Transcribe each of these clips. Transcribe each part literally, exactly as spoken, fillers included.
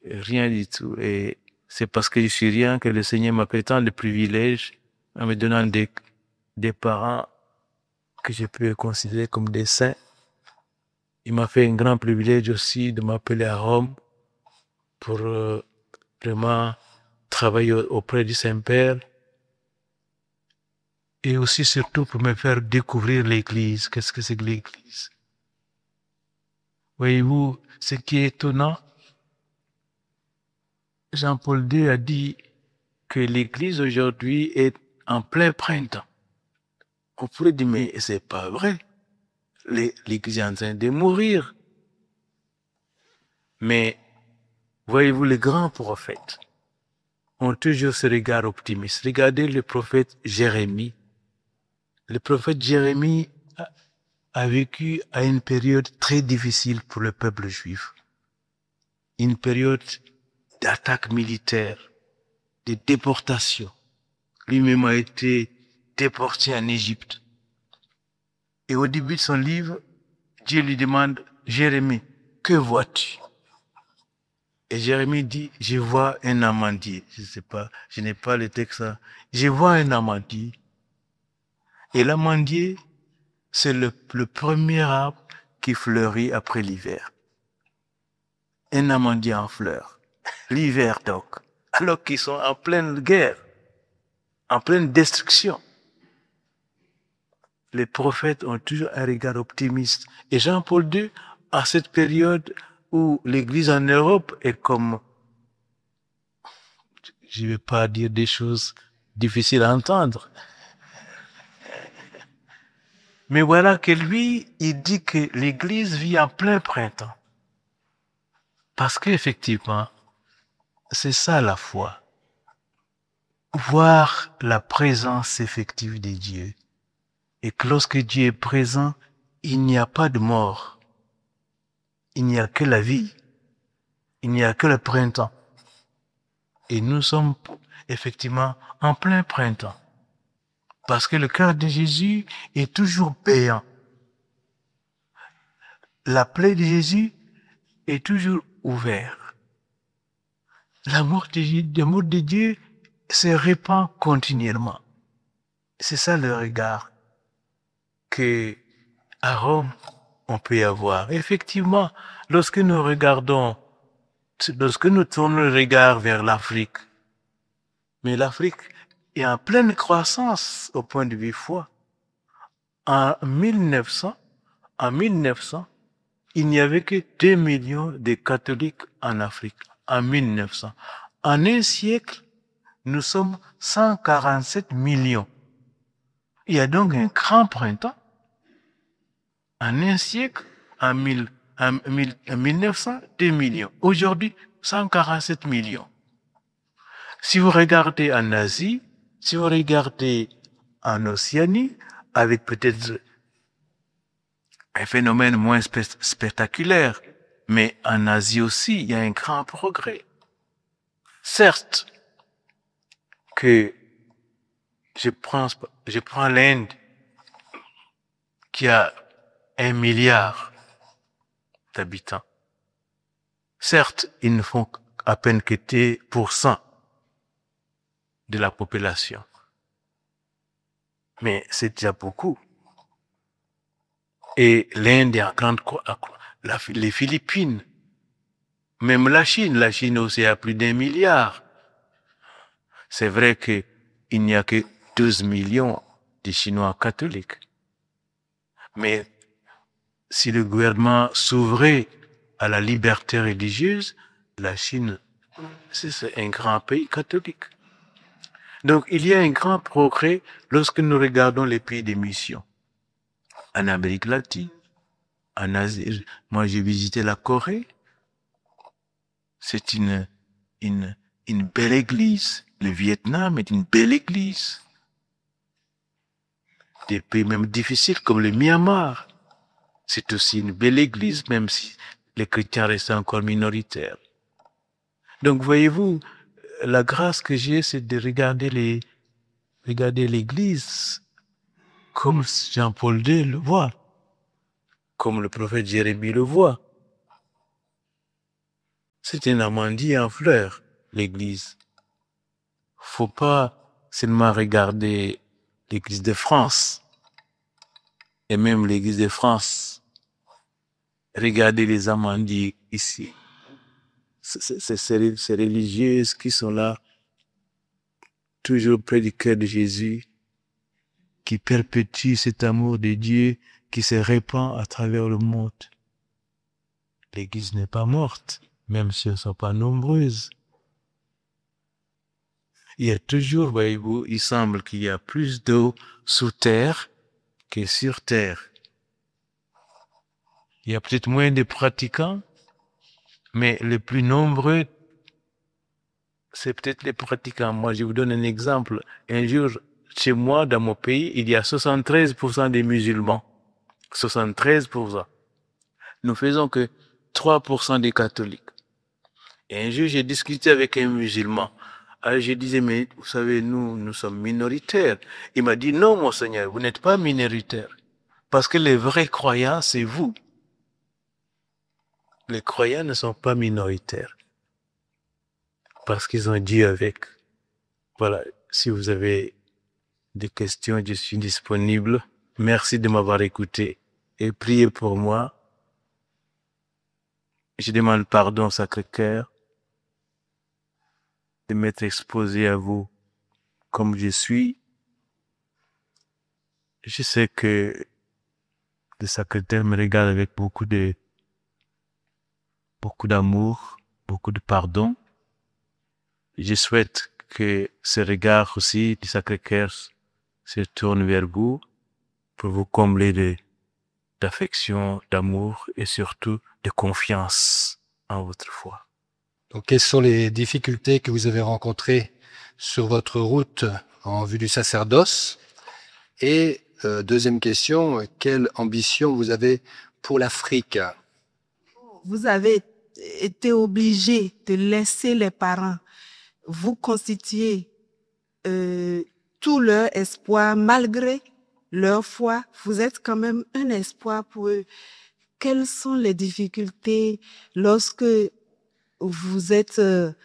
Rien du tout. Et c'est parce que je suis rien que le Seigneur m'a fait tant de privilèges en me donnant des, des parents que je peux considérer comme des saints. Il m'a fait un grand privilège aussi de m'appeler à Rome pour euh, vraiment travailler auprès du Saint-Père et aussi surtout pour me faire découvrir l'Église. Qu'est-ce que c'est que l'Église? Voyez-vous, ce qui est étonnant, Jean-Paul deux a dit que l'Église aujourd'hui est en plein printemps. On pourrait dire, mais c'est pas vrai. L'Église est en train de mourir. Mais voyez-vous, les grands prophètes ont toujours ce regard optimiste. Regardez le prophète Jérémie. Le prophète Jérémie a, a vécu à une période très difficile pour le peuple juif. Une période d'attaque militaire, de déportation. Lui-même a été déporté en Égypte. Et au début de son livre, Dieu lui demande, Jérémie, que vois-tu? Et Jérémie dit, je vois un amandier. Je ne sais pas, je n'ai pas le texte. Là. Je vois un amandier. Et l'amandier, c'est le, le premier arbre qui fleurit après l'hiver. Un amandier en fleurs. L'hiver donc. Alors qu'ils sont en pleine guerre, en pleine destruction. Les prophètes ont toujours un regard optimiste. Et Jean-Paul deux, à cette période où l'Église en Europe est comme, je ne vais pas dire des choses difficiles à entendre, mais voilà que lui, il dit que l'Église vit en plein printemps. Parce qu'effectivement, c'est ça la foi. Voir la présence effective de Dieu. Et que lorsque Dieu est présent, il n'y a pas de mort. Il n'y a que la vie. Il n'y a que le printemps. Et nous sommes effectivement en plein printemps. Parce que le cœur de Jésus est toujours béant. La plaie de Jésus est toujours ouverte. L'amour de, l'amour de Dieu se répand continuellement. C'est ça le regard que à Rome on peut y avoir. Effectivement, lorsque nous regardons, lorsque nous tournons le regard vers l'Afrique, mais l'Afrique est en pleine croissance au point de vue foi. En mille neuf cents, en mille neuf cents, il n'y avait que deux millions de catholiques en Afrique. En mille neuf cents. En un siècle, nous sommes cent quarante-sept millions. Il y a donc un grand printemps. En un siècle, en, mille, en, mille, en mille neuf cents, deux millions. Aujourd'hui, cent quarante-sept millions. Si vous regardez en Asie, si vous regardez en Océanie, avec peut-être un phénomène moins spectaculaire, mais en Asie aussi, il y a un grand progrès. Certes, que je prends, je prends l'Inde, qui a un milliard d'habitants. Certes, ils ne font à peine que dix pour cent de la population. Mais c'est déjà beaucoup. Et l'Inde est en grande croissance. Les Philippines, même la Chine, la Chine aussi a plus d'un milliard. C'est vrai qu'il n'y a que douze millions de Chinois catholiques. Mais si le gouvernement s'ouvrait à la liberté religieuse, la Chine, c'est un grand pays catholique. Donc, il y a un grand progrès lorsque nous regardons les pays de mission. En Amérique latine, en Asie, moi j'ai visité la Corée. C'est une, une, une belle église. Le Vietnam est une belle église. Des pays même difficiles comme le Myanmar. C'est aussi une belle église, même si les chrétiens restent encore minoritaires. Donc, voyez-vous, la grâce que j'ai, c'est de regarder les, regarder l'église comme Jean-Paul deux le voit, comme le prophète Jérémie le voit. c'est un amandier en fleurs, l'église. Faut pas seulement regarder l'église de France, et même l'église de France. Regardez les amandiers ici. C'est ces religieuses qui sont là, toujours près du cœur de Jésus, qui perpétuent cet amour de Dieu qui se répand à travers le monde. L'église n'est pas morte, même si elles ne sont pas nombreuses. Il y a toujours, voyez-vous, il semble qu'il y a plus d'eau sous terre que sur terre. Il y a peut-être moins de pratiquants, mais les plus nombreux, c'est peut-être les pratiquants. Moi, je vous donne un exemple. Un jour, chez moi, dans mon pays, il y a soixante-treize pour cent des musulmans. soixante-treize pour cent. Nous faisons que trois pour cent des catholiques. Et un jour, j'ai discuté avec un musulman. Alors, je disais, mais vous savez, nous, nous sommes minoritaires. Il m'a dit, non, mon Seigneur, vous n'êtes pas minoritaire. Parce que les vrais croyants, c'est vous. Les croyants ne sont pas minoritaires. Parce qu'ils ont Dieu avec. Voilà, si vous avez des questions, je suis disponible. Merci de m'avoir écouté. Et priez pour moi. Je demande pardon au Sacré-Cœur de m'être exposé à vous comme je suis. Je sais que le Sacré-Cœur me regarde avec beaucoup de, beaucoup d'amour, beaucoup de pardon. Je souhaite que ce regard aussi du Sacré-Cœur se tourne vers vous pour vous combler de, d'affection, d'amour et surtout de confiance en votre foi. Donc, quelles sont les difficultés que vous avez rencontrées sur votre route en vue du sacerdoce? Et euh, deuxième question, quelle ambition vous avez pour l'Afrique? Vous avez été obligé de laisser les parents vous constituer euh, tout leur espoir malgré leur foi. Vous êtes quand même un espoir pour eux. Quelles sont les difficultés lorsque vous êtes euh,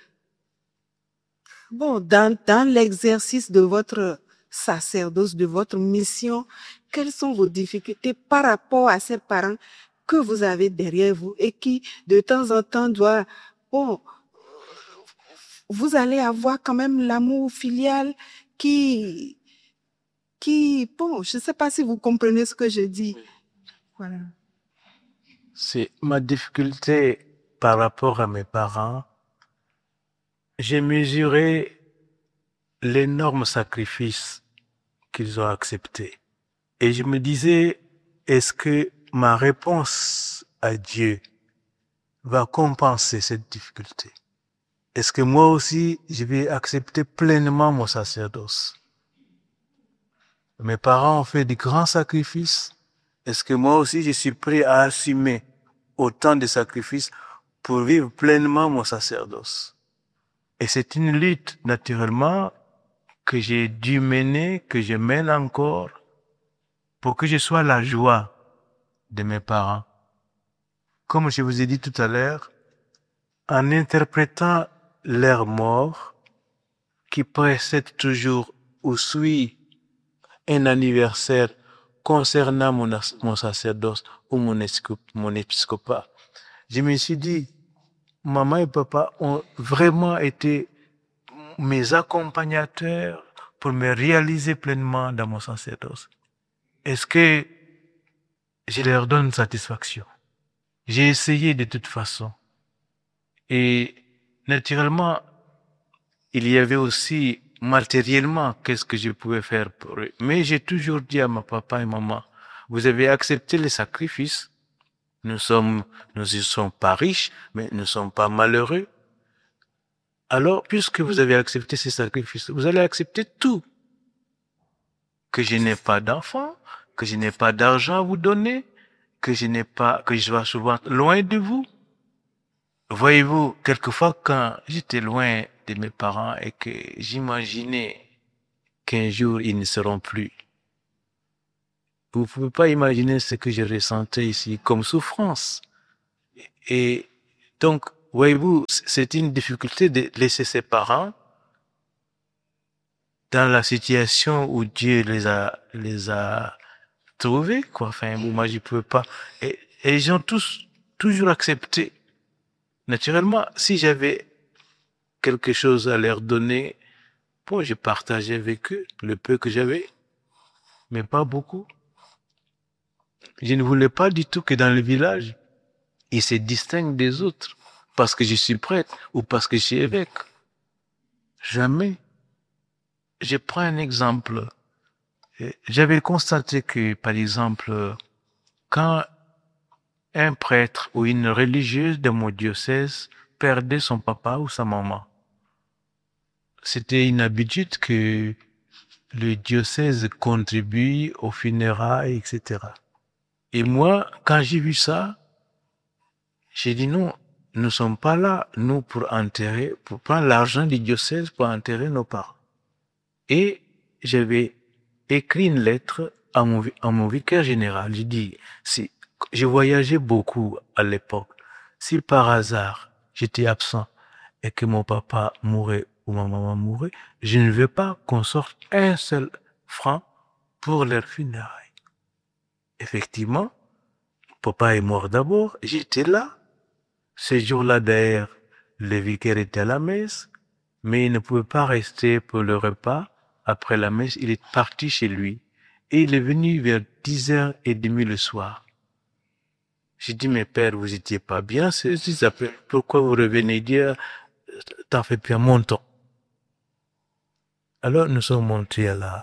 bon dans, dans l'exercice de votre sacerdoce, de votre mission? Quelles sont vos difficultés par rapport à ces parents que vous avez derrière vous et qui, de temps en temps, doivent... Bon, vous allez avoir quand même l'amour filial qui... qui bon, je ne sais pas si vous comprenez ce que je dis. Voilà. C'est ma difficulté par rapport à mes parents. J'ai mesuré l'énorme sacrifice qu'ils ont accepté. Et je me disais, est-ce que ma réponse à Dieu va compenser cette difficulté? Est-ce que moi aussi, je vais accepter pleinement mon sacerdoce? Mes parents ont fait de grands sacrifices. Est-ce que moi aussi, je suis prêt à assumer autant de sacrifices pour vivre pleinement mon sacerdoce? Et c'est une lutte, naturellement, que j'ai dû mener, que je mène encore, pour que je sois la joie de mes parents. Comme je vous ai dit tout à l'heure, en interprétant leur mort, qui précède toujours ou suit un anniversaire concernant mon, mon sacerdoce ou mon, mon épiscopat, je me suis dit, maman et papa ont vraiment été mes accompagnateurs pour me réaliser pleinement dans mon sacerdoce. Est-ce que je leur donne satisfaction? J'ai essayé de toute façon. Et naturellement, il y avait aussi matériellement qu'est-ce que je pouvais faire pour eux. Mais j'ai toujours dit à mon papa et maman, vous avez accepté les sacrifices. Nous sommes, nous ne sommes pas riches, mais nous ne sommes pas malheureux. Alors, puisque vous avez accepté ces sacrifices, vous allez accepter tout. Que je n'ai pas d'enfants, que je n'ai pas d'argent à vous donner, que je n'ai pas, que je sois souvent loin de vous. Voyez-vous, quelquefois quand j'étais loin de mes parents et que j'imaginais qu'un jour ils ne seront plus, vous ne pouvez pas imaginer ce que je ressentais ici comme souffrance. Et donc, voyez-vous, c'est une difficulté de laisser ses parents dans la situation où Dieu les a, les a trouvés, quoi. Enfin, moi, je pouvais pas. Et, et ils ont tous toujours accepté. Naturellement, si j'avais quelque chose à leur donner, bon, je partageais avec eux le peu que j'avais, mais pas beaucoup. Je ne voulais pas du tout que dans le village, ils se distinguent des autres parce que je suis prêtre ou parce que je suis évêque. Jamais. Je prends un exemple. J'avais constaté que, par exemple, quand un prêtre ou une religieuse de mon diocèse perdait son papa ou sa maman, c'était une habitude que le diocèse contribue aux funérailles, et cetera. Et moi, quand j'ai vu ça, j'ai dit non, nous ne sommes pas là, nous, pour enterrer, pour prendre l'argent du diocèse pour enterrer nos parents. Et j'avais écrit une lettre à mon, à mon vicaire général. J'ai dit, si, j'ai voyagé beaucoup à l'époque. Si par hasard, j'étais absent et que mon papa mourait ou ma maman mourait, je ne veux pas qu'on sorte un seul franc pour leur funérailles. Effectivement, papa est mort d'abord, j'étais là. Ce jour-là, d'ailleurs, le vicaire était à la messe, mais il ne pouvait pas rester pour le repas. Après la messe, il est parti chez lui. Et il est venu vers dix heures trente le soir. J'ai dit, mais père, vous étiez pas bien, c'est ça. Pourquoi vous revenez dire, t'en fais bien, montons. Alors, nous sommes montés à la,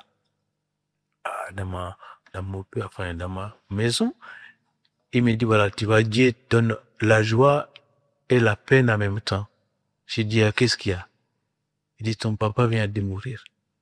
à, dans ma, dans mon, enfin, dans ma maison. Il me dit, voilà, tu vois, Dieu donne la joie et la peine en même temps. J'ai dit, ah, qu'est-ce qu'il y a? Il dit, ton papa vient de mourir.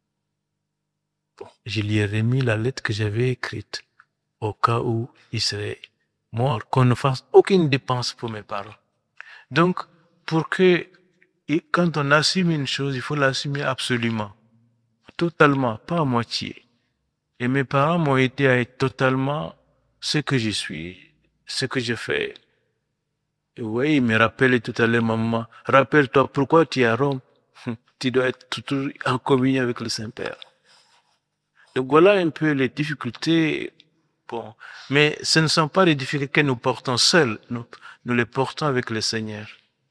Bon, je lui ai remis la lettre que j'avais écrite, au cas où il serait mort, qu'on ne fasse aucune dépense pour mes parents. Donc, pour que, et quand on assume une chose, il faut l'assumer absolument, totalement, pas à moitié. Et mes parents m'ont aidé à être totalement ce que je suis, ce que je fais. Et oui, il me rappelle tout à l'heure, maman, rappelle-toi pourquoi tu es à Rome. Tu dois être toujours en communion avec le Saint-Père. Donc voilà un peu les difficultés. Bon, mais ce ne sont pas les difficultés que nous portons seuls, nous, nous les portons avec le Seigneur.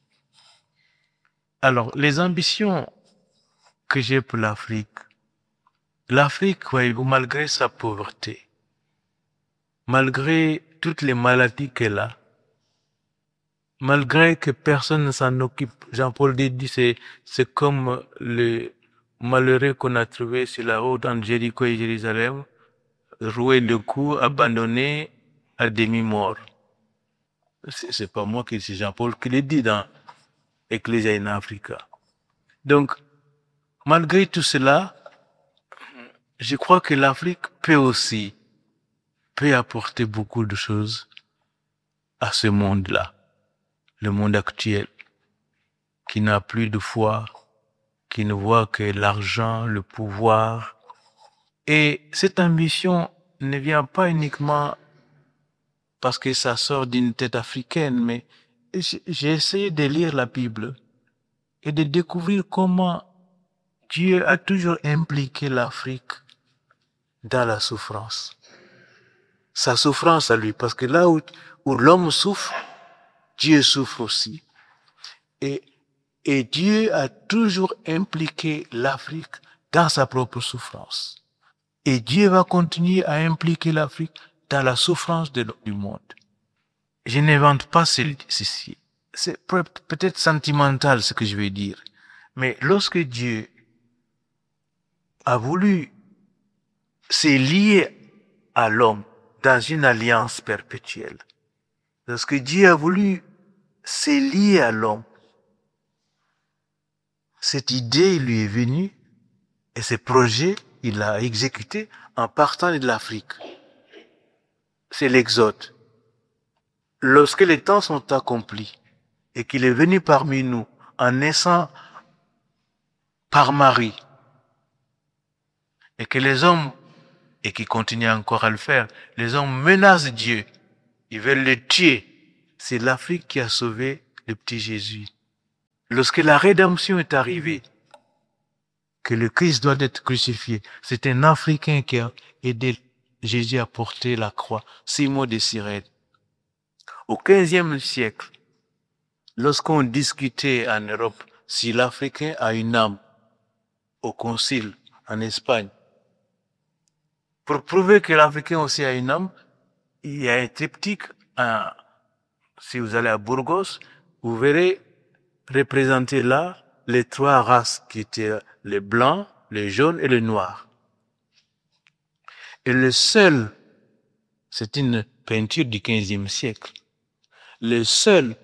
Alors, les ambitions que j'ai pour l'Afrique, l'Afrique, voyez-vous, malgré sa pauvreté, malgré toutes les maladies qu'elle a, malgré que personne ne s'en occupe, Jean-Paul dit, c'est, c'est comme le malheureux qu'on a trouvé sur la route entre Jéricho et Jérusalem, roué le cou, abandonné, à demi-mort. C'est, c'est pas moi qui, c'est Jean-Paul qui le dit dans Ecclesia in Africa. Donc, malgré tout cela, je crois que l'Afrique peut aussi, peut apporter beaucoup de choses à ce monde-là, le monde actuel, qui n'a plus de foi, qui ne voit que l'argent, le pouvoir. Et cette ambition ne vient pas uniquement parce que ça sort d'une tête africaine, mais j'ai essayé de lire la Bible et de découvrir comment Dieu a toujours impliqué l'Afrique dans la souffrance. Sa souffrance à lui, parce que là où, où l'homme souffre, Dieu souffre aussi. Et, et Dieu a toujours impliqué l'Afrique dans sa propre souffrance. Et Dieu va continuer à impliquer l'Afrique dans la souffrance de, du monde. Je n'invente pas ceci. C'est peut-être sentimental ce que je vais dire. Mais lorsque Dieu a voulu se lier à l'homme dans une alliance perpétuelle, lorsque Dieu a voulu se lier à l'homme, cette idée lui est venue et ce projet, il l'a exécuté en partant de l'Afrique. C'est l'Exode. Lorsque les temps sont accomplis et qu'il est venu parmi nous en naissant par Marie, et que les hommes, et qui continuent encore à le faire, les hommes menacent Dieu, ils veulent le tuer. C'est l'Afrique qui a sauvé le petit Jésus. Lorsque la rédemption est arrivée, que le Christ doit être crucifié, c'est un Africain qui a aidé Jésus à porter la croix, Simon de Cyrène. Au quinzième siècle, lorsqu'on discutait en Europe si l'Africain a une âme, au concile en Espagne, pour prouver que l'Africain aussi a une âme, il y a un triptyque. Un, si vous allez à Burgos, vous verrez représenter là les trois races qui étaient les blancs, les jaunes et les noirs. Et le seul, c'est une peinture du quinzième siècle, le seul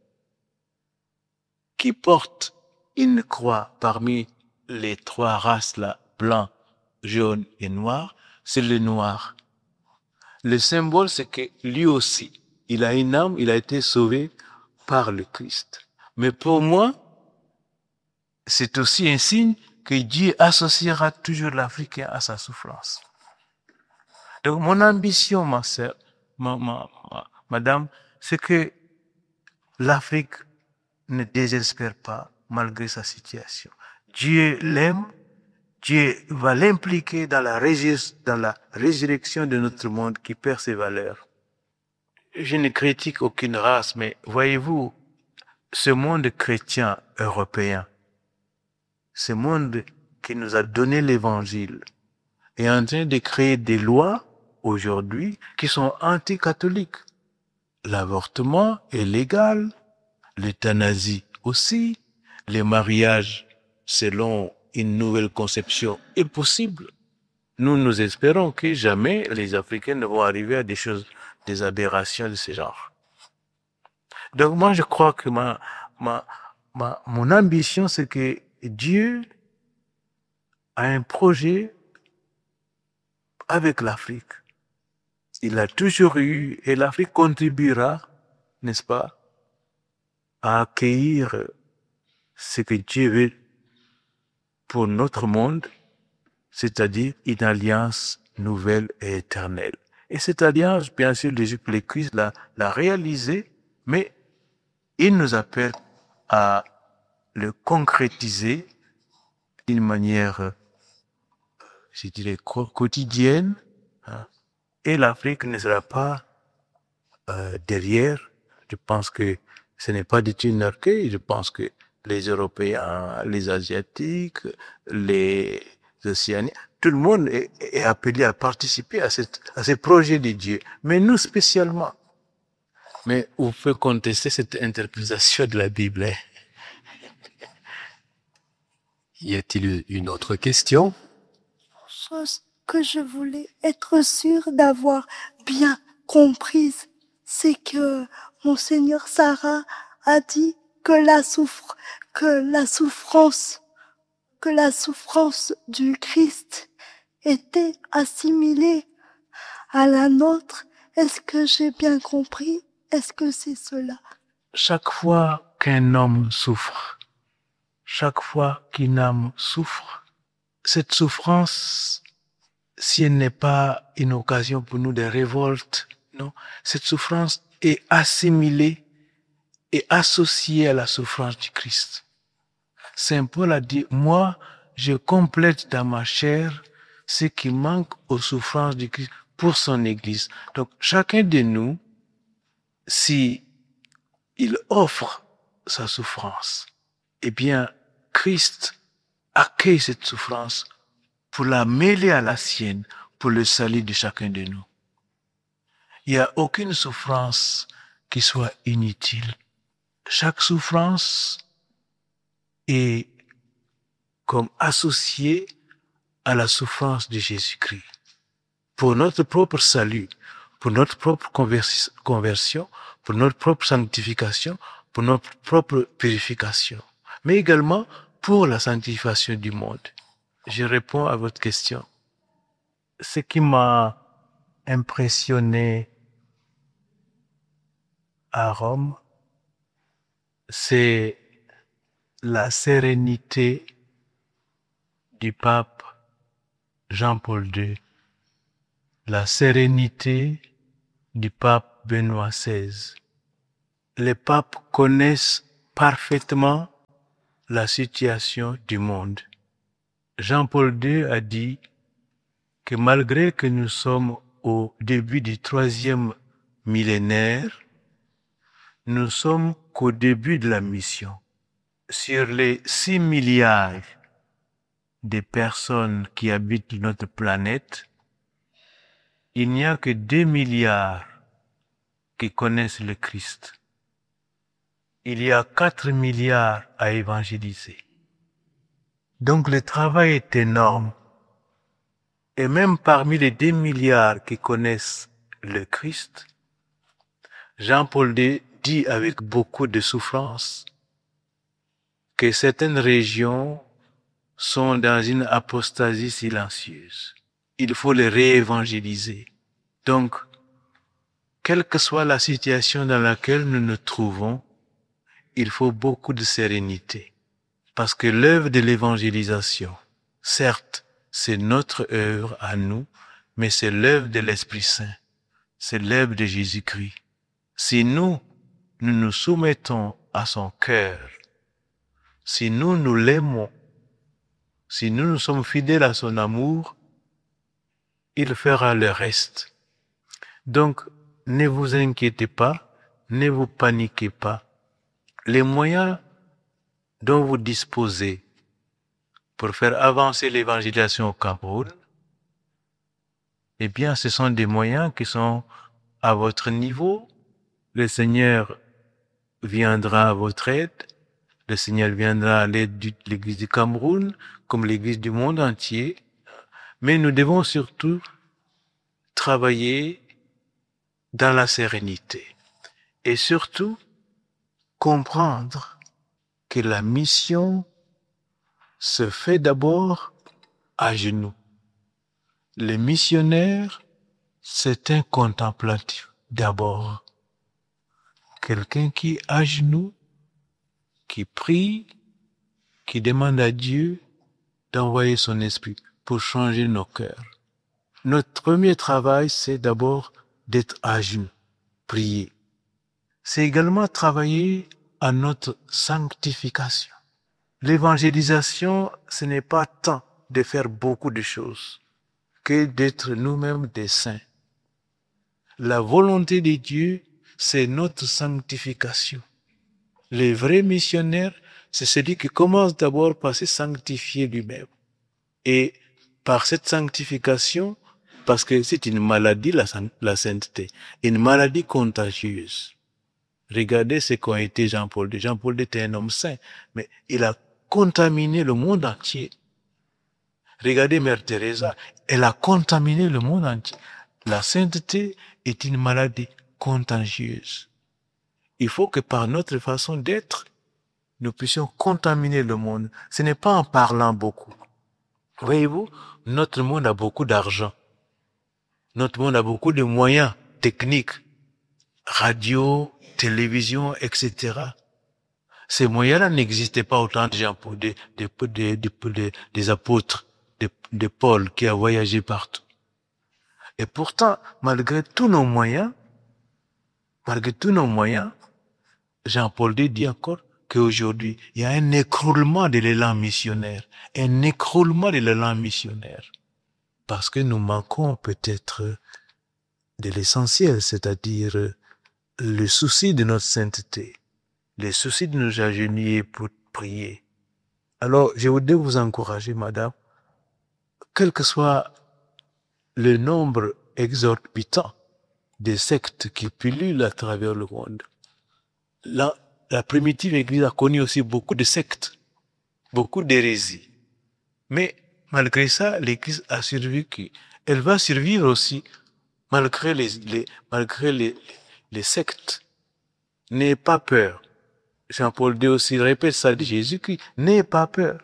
qui porte une croix parmi les trois races là, blanc, jaune et noir, c'est le noir. Le symbole, c'est que lui aussi, il a une âme, il a été sauvé par le Christ. Mais pour moi, c'est aussi un signe que Dieu associera toujours l'Africain à sa souffrance. Donc, mon ambition, ma sœur, ma, ma, ma, madame, c'est que l'Afrique ne désespère pas malgré sa situation. Dieu l'aime, Dieu va l'impliquer dans la, résur- dans la résurrection de notre monde qui perd ses valeurs. Je ne critique aucune race, mais voyez-vous, ce monde chrétien européen, ce monde qui nous a donné l'évangile, est en train de créer des lois aujourd'hui qui sont anti-catholiques. L'avortement est légal, l'euthanasie aussi, les mariages selon une nouvelle conception est possible. Nous, nous espérons que jamais les Africains ne vont arriver à des choses, des aberrations de ce genre. Donc moi, je crois que ma, ma, ma, mon ambition, c'est que Dieu a un projet avec l'Afrique. Il a toujours eu, et l'Afrique contribuera, n'est-ce pas, à accueillir ce que Dieu veut pour notre monde, c'est-à-dire une alliance nouvelle et éternelle. Et cette alliance, bien sûr, le Christ l'a, l'a réalisée, mais il nous appelle à le concrétiser d'une manière, je dirais, quotidienne, hein. Et l'Afrique ne sera pas euh, derrière. Je pense que ce n'est pas du tout un orgueil. Je pense que les Européens, les Asiatiques, les Océaniens, tout le monde est, est appelé à participer à, cette, à ce projet de Dieu. Mais nous spécialement. Mais on peut contester cette interprétation de la Bible. Hein? Y a-t-il une autre question? Chose que je voulais être sûre d'avoir bien comprise, c'est que Monseigneur Sarah a dit que la souffre, que la souffrance, que la souffrance du Christ était assimilée à la nôtre. Est-ce que j'ai bien compris? Est-ce que c'est cela? Chaque fois qu'un homme souffre, chaque fois qu'une âme souffre, cette souffrance, si elle n'est pas une occasion pour nous de révolte, non, cette souffrance est assimilée et associée à la souffrance du Christ. Saint Paul a dit, moi, je complète dans ma chair ce qui manque aux souffrances du Christ pour son Église. Donc, chacun de nous, si il offre sa souffrance, eh bien, Christ accueille cette souffrance pour la mêler à la sienne, pour le salut de chacun de nous. Il n'y a aucune souffrance qui soit inutile. Chaque souffrance est comme associée à la souffrance de Jésus-Christ. Pour notre propre salut, pour notre propre conversion, pour notre propre sanctification, pour notre propre purification, mais également pour la sanctification du monde. Je réponds à votre question. Ce qui m'a impressionné à Rome, c'est la sérénité du pape Jean-Paul deux, la sérénité du pape Benoît seize. les papes connaissent parfaitement la situation du monde. Jean-Paul deux a dit que malgré que nous sommes au début du troisième millénaire, nous sommes qu'au début de la mission. Sur les six milliards de personnes qui habitent notre planète, il n'y a que deux milliards qui connaissent le Christ. Il y a quatre milliards à évangéliser. Donc le travail est énorme. Et même parmi les deux milliards qui connaissent le Christ, Jean-Paul deux dit avec beaucoup de souffrance que certaines régions sont dans une apostasie silencieuse. Il faut les réévangéliser. Donc, quelle que soit la situation dans laquelle nous nous trouvons, il faut beaucoup de sérénité. Parce que l'œuvre de l'évangélisation, certes, c'est notre œuvre à nous, mais c'est l'œuvre de l'Esprit Saint. C'est l'œuvre de Jésus-Christ. Si nous, nous nous soumettons à son cœur, si nous, nous l'aimons, si nous, nous sommes fidèles à son amour, il fera le reste. Donc, ne vous inquiétez pas, ne vous paniquez pas. Les moyens dont vous disposez pour faire avancer l'évangélisation au Cameroun, eh bien, ce sont des moyens qui sont à votre niveau. Le Seigneur viendra à votre aide. Le Seigneur viendra à l'aide de l'Église du Cameroun, comme l'Église du monde entier. Mais nous devons surtout travailler dans la sérénité et surtout comprendre que la mission se fait d'abord à genoux. Le missionnaire, c'est un contemplatif d'abord. Quelqu'un qui est à genoux, qui prie, qui demande à Dieu d'envoyer son esprit pour changer nos cœurs. Notre premier travail, c'est d'abord d'être à genoux, prier. C'est également travailler à notre sanctification. L'évangélisation, ce n'est pas tant de faire beaucoup de choses que d'être nous-mêmes des saints. La volonté de Dieu, c'est notre sanctification. Le vrai missionnaire, c'est celui qui commence d'abord par se sanctifier lui-même. Et par cette sanctification, parce que c'est une maladie, la, la sainteté, une maladie contagieuse. Regardez ce qu'a été Jean-Paul deux. Jean-Paul deux était un homme saint, mais il a contaminé le monde entier. Regardez Mère Teresa, elle a contaminé le monde entier. La sainteté est une maladie contagieuse. Il faut que par notre façon d'être, nous puissions contaminer le monde. Ce n'est pas en parlant beaucoup. Voyez-vous, notre monde a beaucoup d'argent. Notre monde a beaucoup de moyens techniques, radio, télévision, et cetera. Ces moyens-là n'existaient pas autant de gens pour des, des, des, des, des apôtres, des, des Paul qui a voyagé partout. Et pourtant, malgré tous nos moyens, malgré tous nos moyens, Jean-Paul deux dit encore qu'aujourd'hui, il y a un écroulement de l'élan missionnaire, un écroulement de l'élan missionnaire. Parce que nous manquons peut-être de l'essentiel, c'est-à-dire le souci de notre sainteté, le souci de nous agenouiller pour prier. Alors, je voudrais vous encourager, madame, quel que soit le nombre exorbitant des sectes qui pullulent à travers le monde, la, la primitive Église a connu aussi beaucoup de sectes, beaucoup d'hérésies. Mais malgré ça, l'Église a survécu. Elle va survivre aussi malgré les, les, malgré les, les sectes. N'ayez pas peur. Jean-Paul deux aussi répète ça de Jésus-Christ. N'ayez pas peur.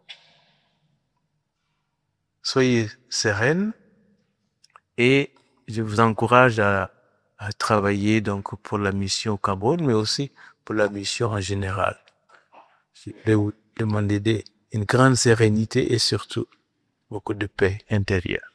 Soyez sereine et je vous encourage à, à travailler donc pour la mission au Cameroun, mais aussi pour la mission en général. Je vais vous demander une grande sérénité et surtout beaucoup de paix intérieure.